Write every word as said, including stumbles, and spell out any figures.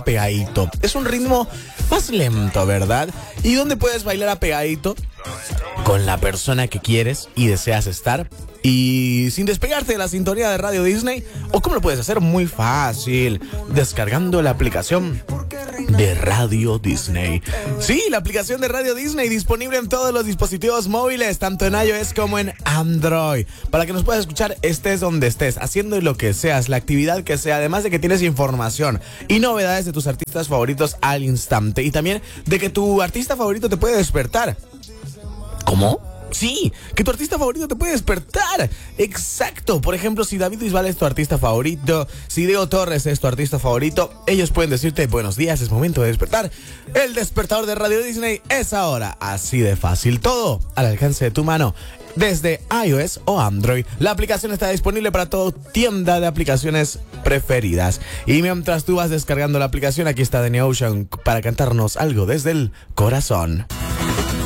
apegadito. Es un ritmo más lento, ¿verdad? ¿Y dónde puedes bailar apegadito? Con la persona que quieres y deseas estar y sin despegarte de la sintonía de Radio Disney. ¿O cómo lo puedes hacer? Muy fácil, descargando la aplicación de Radio Disney. Sí, la aplicación de Radio Disney disponible en todos los dispositivos móviles, tanto en iOS como en Android, para que nos puedas escuchar estés donde estés, haciendo lo que seas, la actividad que sea, además de que tienes información y novedades de tus artistas favoritos al instante, y también de que tu artista favorito te puede despertar. ¿Cómo? Sí, que tu artista favorito te puede despertar. Exacto. Por ejemplo, si David Bisbal es tu artista favorito, si Diego Torres es tu artista favorito, ellos pueden decirte buenos días, es momento de despertar. El despertador de Radio Disney es ahora. Así de fácil, todo al alcance de tu mano, desde iOS o Android. La aplicación está disponible para tu tienda de aplicaciones preferidas. Y mientras tú vas descargando la aplicación, aquí está Danny Ocean para cantarnos algo desde el corazón.